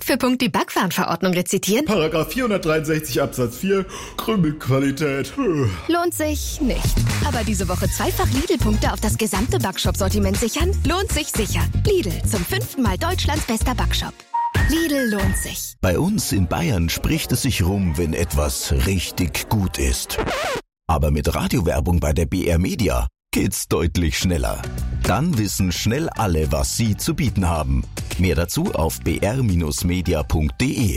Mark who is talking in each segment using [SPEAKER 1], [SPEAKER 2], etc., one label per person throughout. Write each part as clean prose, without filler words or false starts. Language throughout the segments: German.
[SPEAKER 1] Punkt für Punkt die Backwarenverordnung rezitieren?
[SPEAKER 2] Paragraph 463 Absatz 4, Krümelqualität.
[SPEAKER 1] Lohnt sich nicht. Aber diese Woche zweifach Lidl-Punkte auf das gesamte Backshop-Sortiment sichern? Lohnt sich sicher. Lidl, zum 5. Mal Deutschlands bester Backshop. Lidl lohnt sich.
[SPEAKER 3] Bei uns in Bayern spricht es sich rum, wenn etwas richtig gut ist. Aber mit Radiowerbung bei der BR Media geht's deutlich schneller. Dann wissen schnell alle, was sie zu bieten haben. Mehr dazu auf br-media.de.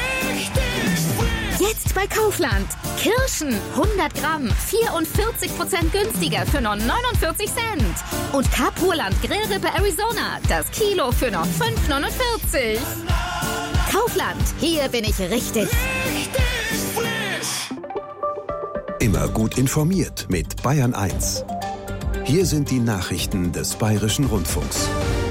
[SPEAKER 4] Jetzt bei Kaufland. Kirschen 100 Gramm 44% günstiger für nur 49 Cent. Und Kapurland Grillrippe Arizona, das Kilo für nur 5,49. Kaufland, hier bin ich richtig frisch.
[SPEAKER 5] Immer gut informiert mit Bayern 1. Hier sind die Nachrichten des Bayerischen Rundfunks.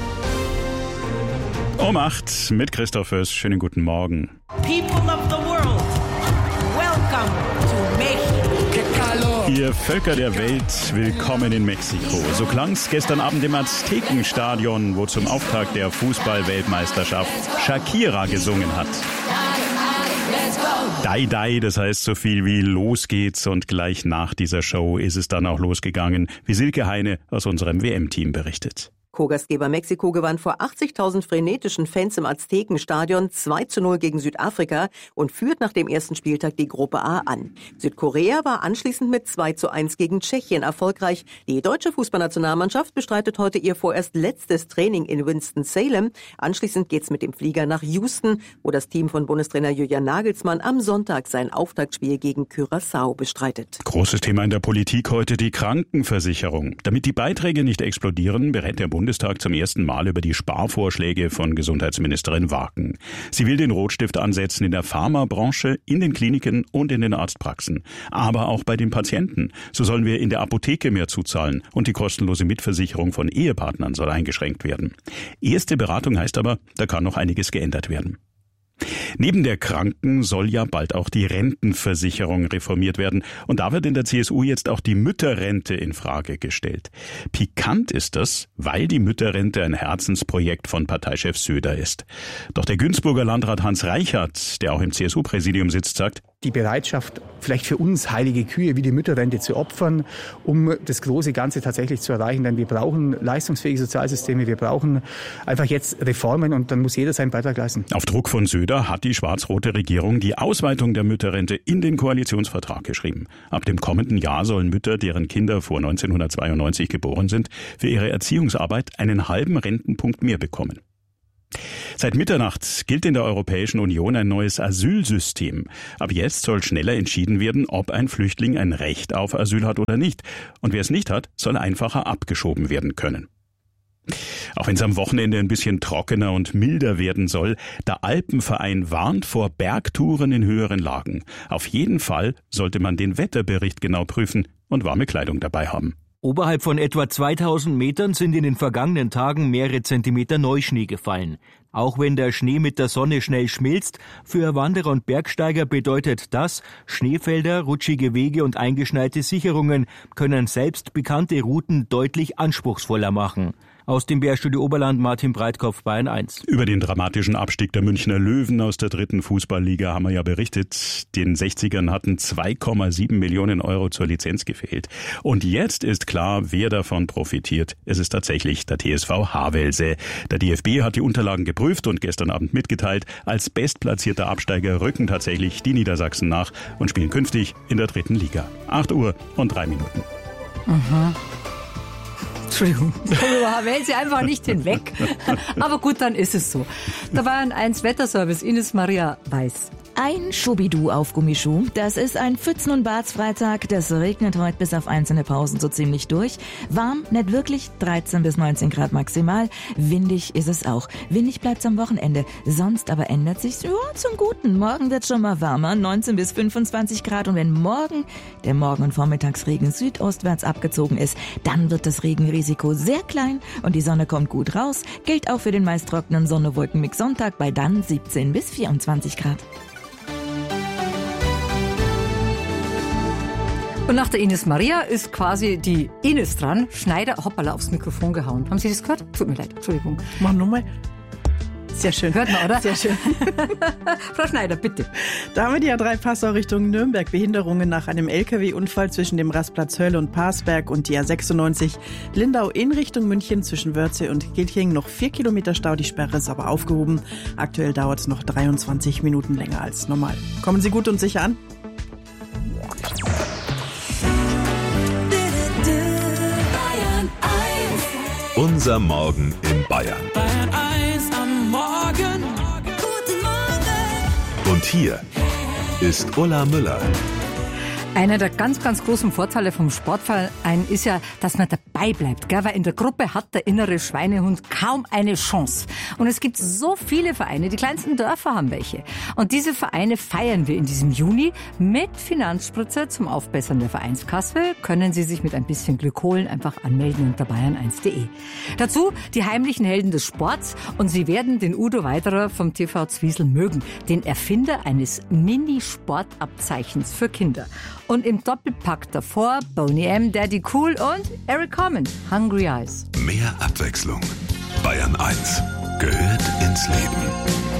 [SPEAKER 6] Um 8 mit Christoph Föß. Schönen guten Morgen.
[SPEAKER 7] People of the world, welcome to Mexico.
[SPEAKER 6] Ihr Völker der Welt, willkommen in Mexiko. So klang's gestern Abend im Aztekenstadion, wo zum Auftakt der Fußball-Weltmeisterschaft Shakira gesungen hat. Dai Dai, das heißt so viel wie los geht's, und gleich nach dieser Show ist es dann auch losgegangen, wie Silke Heine aus unserem WM-Team berichtet.
[SPEAKER 8] Co-Gastgeber Mexiko gewann vor 80.000 frenetischen Fans im Aztekenstadion 2:0 gegen Südafrika und führt nach dem ersten Spieltag die Gruppe A an. Südkorea war anschließend mit 2:1 gegen Tschechien erfolgreich. Die deutsche Fußballnationalmannschaft bestreitet heute ihr vorerst letztes Training in Winston-Salem. Anschließend geht's mit dem Flieger nach Houston, wo das Team von Bundestrainer Julian Nagelsmann am Sonntag sein Auftaktspiel gegen Curaçao bestreitet.
[SPEAKER 6] Großes Thema in der Politik heute die Krankenversicherung. Damit die Beiträge nicht explodieren, berät der Bundestag zum ersten Mal über die Sparvorschläge von Gesundheitsministerin Waken. Sie will den Rotstift ansetzen in der Pharmabranche, in den Kliniken und in den Arztpraxen. Aber auch bei den Patienten. So sollen wir in der Apotheke mehr zuzahlen und die kostenlose Mitversicherung von Ehepartnern soll eingeschränkt werden. Erste Beratung heißt aber, da kann noch einiges geändert werden. Neben der Kranken- soll ja bald auch die Rentenversicherung reformiert werden. Und da wird in der CSU jetzt auch die Mütterrente in Frage gestellt. Pikant ist das, weil die Mütterrente ein Herzensprojekt von Parteichef Söder ist. Doch der Günzburger Landrat Hans Reichert, der auch im CSU-Präsidium sitzt, sagt,
[SPEAKER 9] die Bereitschaft, vielleicht für uns heilige Kühe wie die Mütterrente zu opfern, um das große Ganze tatsächlich zu erreichen. Denn wir brauchen leistungsfähige Sozialsysteme, wir brauchen einfach jetzt Reformen und dann muss jeder seinen Beitrag leisten.
[SPEAKER 6] Auf Druck von Söder hat die schwarz-rote Regierung die Ausweitung der Mütterrente in den Koalitionsvertrag geschrieben. Ab dem kommenden Jahr sollen Mütter, deren Kinder vor 1992 geboren sind, für ihre Erziehungsarbeit einen halben Rentenpunkt mehr bekommen. Seit Mitternacht gilt in der Europäischen Union ein neues Asylsystem. Ab jetzt soll schneller entschieden werden, ob ein Flüchtling ein Recht auf Asyl hat oder nicht. Und wer es nicht hat, soll einfacher abgeschoben werden können. Auch wenn es am Wochenende ein bisschen trockener und milder werden soll, der Alpenverein warnt vor Bergtouren in höheren Lagen. Auf jeden Fall sollte man den Wetterbericht genau prüfen und warme Kleidung dabei haben.
[SPEAKER 10] Oberhalb von etwa 2000 Metern sind in den vergangenen Tagen mehrere Zentimeter Neuschnee gefallen. Auch wenn der Schnee mit der Sonne schnell schmilzt, für Wanderer und Bergsteiger bedeutet das, Schneefelder, rutschige Wege und eingeschneite Sicherungen können selbst bekannte Routen deutlich anspruchsvoller machen. Aus dem BR-Studio Oberland Martin Breitkopf, Bayern 1.
[SPEAKER 6] Über den dramatischen Abstieg der Münchner Löwen aus der 3. Fußballliga haben wir ja berichtet. Den 60ern hatten 2,7 Millionen Euro zur Lizenz gefehlt. Und jetzt ist klar, wer davon profitiert. Es ist tatsächlich der TSV Havelse. Der DFB hat die Unterlagen geprüft und gestern Abend mitgeteilt, als bestplatzierter Absteiger rücken tatsächlich die Niedersachsen nach und spielen künftig in der 3. Liga. 8 Uhr und 3 Minuten.
[SPEAKER 11] Aha. Entschuldigung, ich komme über Havelse einfach nicht hinweg. Aber gut, dann ist es so. Da war ein 1 Wetterservice, Ines Maria Weiß.
[SPEAKER 12] Ein Schubidu auf Gummischuh. Das ist ein Pfützen- und Badsfreitag. Das regnet heute bis auf einzelne Pausen so ziemlich durch. Warm, nicht wirklich, 13 bis 19 Grad maximal. Windig ist es auch. Windig bleibt's am Wochenende. Sonst aber ändert sich's zum Guten. Morgen wird's schon mal wärmer, 19 bis 25 Grad. Und wenn morgen der Morgen- und Vormittagsregen südostwärts abgezogen ist, dann wird das Regenrisiko sehr klein und die Sonne kommt gut raus. Gilt auch für den meist trockenen Sonne-Wolken-Mix Sonntag bei dann 17 bis 24 Grad.
[SPEAKER 11] Und nach der Ines Maria ist quasi die Ines dran. Schneider, hoppala, aufs Mikrofon gehauen. Haben Sie das gehört? Tut mir leid, Entschuldigung.
[SPEAKER 7] Mach nochmal.
[SPEAKER 13] Sehr schön.
[SPEAKER 11] Hört man, oder?
[SPEAKER 13] Sehr schön.
[SPEAKER 11] Frau Schneider, bitte.
[SPEAKER 13] Da haben wir die A3 Passau Richtung Nürnberg. Behinderungen nach einem LKW-Unfall zwischen dem Rastplatz Höll und Parsberg und die A96 Lindau in Richtung München zwischen Wörze und Gilching. Noch 4 Kilometer Stau, die Sperre ist aber aufgehoben. Aktuell dauert es noch 23 Minuten länger als normal. Kommen Sie gut und sicher an.
[SPEAKER 5] Unser Morgen in Bayern.
[SPEAKER 7] Bayern 1 am Morgen. Guten Morgen.
[SPEAKER 5] Und hier ist Ulla Müller.
[SPEAKER 11] Einer der ganz, ganz großen Vorteile vom Sportverein ist ja, dass man dabei bleibt, gell? Weil in der Gruppe hat der innere Schweinehund kaum eine Chance. Und es gibt so viele Vereine, die kleinsten Dörfer haben welche. Und diese Vereine feiern wir in diesem Juni mit Finanzspritze zum Aufbessern der Vereinskasse. Können Sie sich mit ein bisschen Glück holen, einfach anmelden unter bayern1.de. Dazu die heimlichen Helden des Sports und Sie werden den Udo Weiderer vom TV Zwiesel mögen, den Erfinder eines Mini-Sportabzeichens für Kinder. Und im Doppelpack davor Boney M, Daddy Cool und Eric Carmen, Hungry Eyes.
[SPEAKER 5] Mehr Abwechslung. Bayern 1 gehört ins Leben.